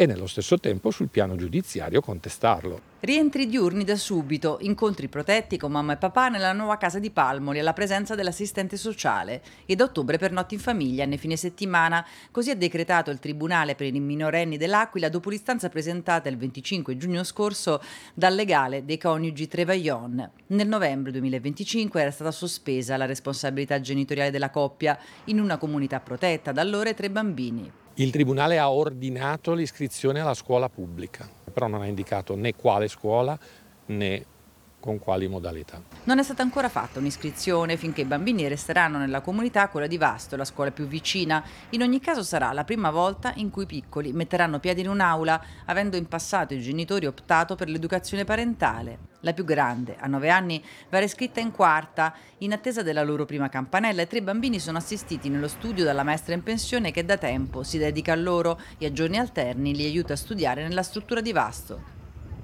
e nello stesso tempo sul piano giudiziario contestarlo. Rientri diurni da subito, incontri protetti con mamma e papà nella nuova casa di Palmoli alla presenza dell'assistente sociale e da ottobre pernotti in famiglia nei fine settimana, così ha decretato il Tribunale per i minorenni dell'Aquila dopo l'istanza presentata il 25 giugno scorso dal legale dei coniugi Trevaillon. Nel novembre 2025 era stata sospesa la responsabilità genitoriale della coppia in una comunità protetta, da allora 3 bambini. Il Tribunale ha ordinato l'iscrizione alla scuola pubblica, però non ha indicato né quale scuola né con quali modalità. Non è stata ancora fatta un'iscrizione finché i bambini resteranno nella comunità, quella di Vasto, la scuola più vicina. In ogni caso sarà la prima volta in cui i piccoli metteranno piede in un'aula, avendo in passato i genitori optato per l'educazione parentale. La più grande, a 9 anni, verrà iscritta in quarta, in attesa della loro prima campanella, e 3 bambini sono assistiti nello studio dalla maestra in pensione che da tempo si dedica a loro e a giorni alterni li aiuta a studiare nella struttura di Vasto.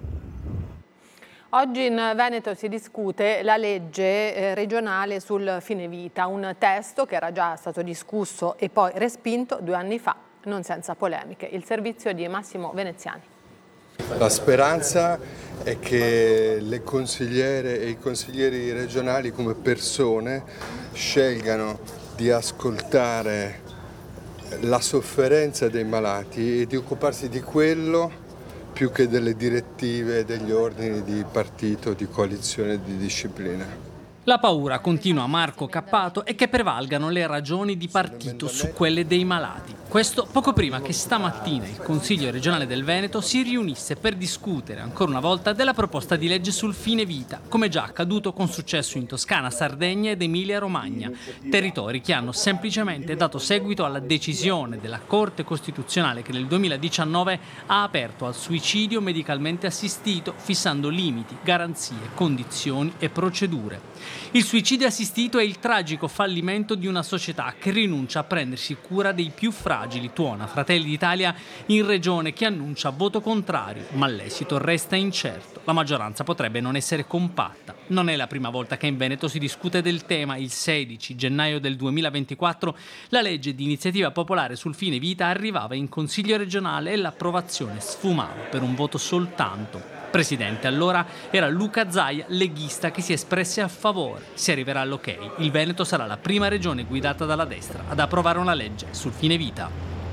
Oggi in Veneto si discute la legge regionale sul fine vita, un testo che era già stato discusso e poi respinto 2 anni fa, non senza polemiche. Il servizio di Massimo Veneziani. La speranza è che le consigliere e i consiglieri regionali come persone scelgano di ascoltare la sofferenza dei malati e di occuparsi di quello più che delle direttive, degli ordini di partito, di coalizione e di disciplina. La paura, continua Marco Cappato, è che prevalgano le ragioni di partito su quelle dei malati. Questo poco prima che stamattina il Consiglio regionale del Veneto si riunisse per discutere ancora una volta della proposta di legge sul fine vita, come già accaduto con successo in Toscana, Sardegna ed Emilia-Romagna, territori che hanno semplicemente dato seguito alla decisione della Corte Costituzionale che nel 2019 ha aperto al suicidio medicalmente assistito, fissando limiti, garanzie, condizioni e procedure. Il suicidio assistito è il tragico fallimento di una società che rinuncia a prendersi cura dei più fragili, tuona Fratelli d'Italia in regione che annuncia voto contrario, ma l'esito resta incerto. La maggioranza potrebbe non essere compatta. Non è la prima volta che in Veneto si discute del tema. Il 16 gennaio del 2024 la legge di iniziativa popolare sul fine vita arrivava in Consiglio regionale e l'approvazione sfumava per un voto soltanto. Presidente allora era Luca Zaia, leghista, che si espresse a favore. Se arriverà all'ok, il Veneto sarà la prima regione guidata dalla destra ad approvare una legge sul fine vita.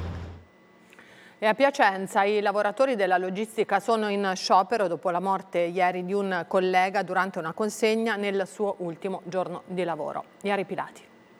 E a Piacenza i lavoratori della logistica sono in sciopero dopo la morte ieri di un collega durante una consegna nel suo ultimo giorno di lavoro. Iari Pilati.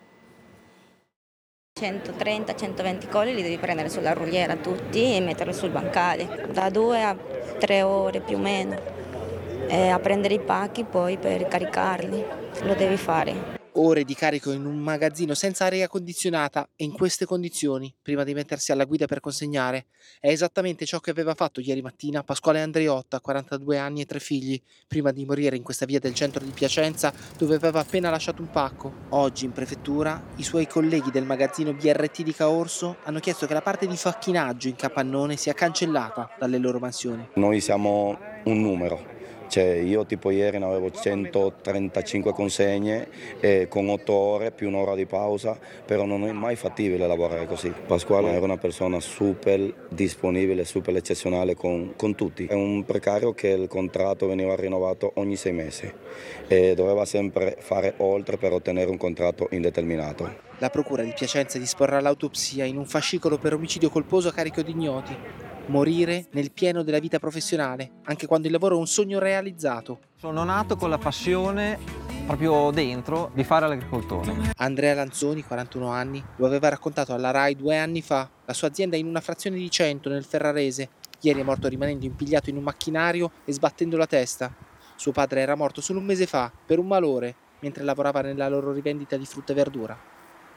130-120 colli li devi prendere sulla ruliera tutti e metterli sul bancale, da 2 a 3 ore più o meno, e a prendere i pacchi poi per caricarli, lo devi fare. Ore di carico in un magazzino senza aria condizionata e in queste condizioni, prima di mettersi alla guida per consegnare. È esattamente ciò che aveva fatto ieri mattina Pasquale Andriotta, 42 anni e 3 figli, prima di morire in questa via del centro di Piacenza dove aveva appena lasciato un pacco. Oggi in prefettura i suoi colleghi del magazzino BRT di Caorso hanno chiesto che la parte di facchinaggio in capannone sia cancellata dalle loro mansioni. Noi siamo un numero. Io tipo ieri ne avevo 135 consegne con 8 ore più un'ora di pausa, però non è mai fattibile lavorare così. Pasquale era una persona super disponibile, super eccezionale con tutti. È un precario che il contratto veniva rinnovato ogni 6 mesi e doveva sempre fare oltre per ottenere un contratto indeterminato. La procura di Piacenza disporrà l'autopsia in un fascicolo per omicidio colposo a carico di ignoti. Morire nel pieno della vita professionale, anche quando il lavoro è un sogno realizzato. Sono nato con la passione proprio dentro di fare l'agricoltore. Andrea Lanzoni, 41 anni, lo aveva raccontato alla RAI 2 anni fa. La sua azienda è in una frazione di Cento, nel Ferrarese. Ieri è morto rimanendo impigliato in un macchinario e sbattendo la testa. Suo padre era morto solo un mese fa per un malore, mentre lavorava nella loro rivendita di frutta e verdura.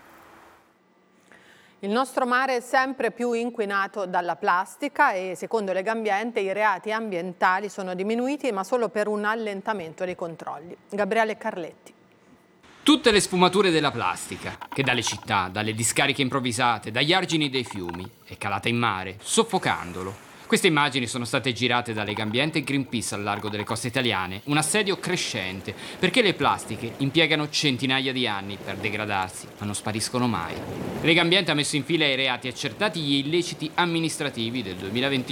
Il nostro mare è sempre più inquinato dalla plastica e secondo Legambiente i reati ambientali sono diminuiti ma solo per un allentamento dei controlli. Gabriele Carletti. Tutte le sfumature della plastica, che dalle città, dalle discariche improvvisate, dagli argini dei fiumi, è calata in mare, soffocandolo. Queste immagini sono state girate da Legambiente e Greenpeace al largo delle coste italiane, un assedio crescente, perché le plastiche impiegano centinaia di anni per degradarsi, ma non spariscono mai. Legambiente ha messo in fila i reati accertati e gli illeciti amministrativi del 2025.